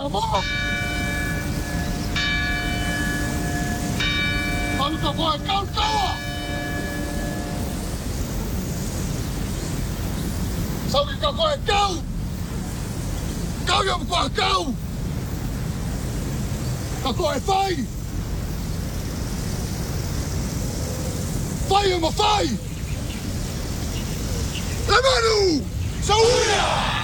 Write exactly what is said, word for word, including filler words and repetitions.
Vamos! Vamos a por kou kou! Sou que kou é kou! Kou é por kou! Kou é fai! Fai é uma fai! Lemanu! Saúde!